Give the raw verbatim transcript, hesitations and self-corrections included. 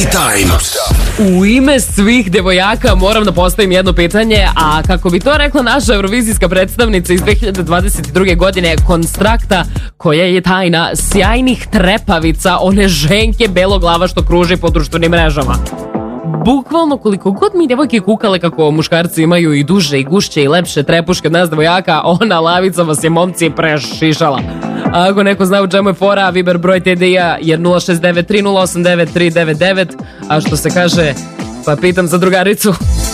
Time. U ime svih devojaka moram da postavim jedno pitanje, a kako bi to rekla naša eurovizijska predstavnica iz dve hiljade dvadeset druge godine, Konstrakta, koja je tajna sjajnih trepavica, one ženke beloglava što kruži po društvenim mrežama. Bukvalno koliko god mi devojke kukale kako muškarci imaju i duže i gušće i lepše trepuške od nas devojaka, ona lavica vas je momci prešišala. A ako neko zna u čemu je fora, Viber broj T D I-a je nula šest devet tri nula osam devet tri devet devet, a što se kaže, pa pitam za drugaricu.